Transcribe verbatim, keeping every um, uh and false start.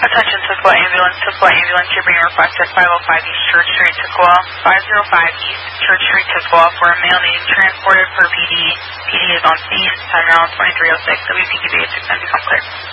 Attention Tuscola Ambulance, Tuscola Ambulance, you're being requested five oh five East Church Street, Tuscola, five oh five East Church Street, Tuscola, for a male needing transported per P D. P D is on cease, time now twenty-three oh six, W P Q B eight six nine, become clear.